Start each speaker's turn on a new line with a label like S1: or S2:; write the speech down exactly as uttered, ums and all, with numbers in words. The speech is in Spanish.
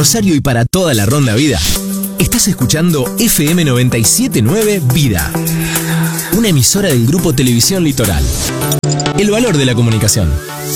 S1: Rosario y para toda la Ronda Vida. Estás escuchando F M noventa y siete punto nueve Vida, una emisora del Grupo Televisión Litoral. El valor de la comunicación.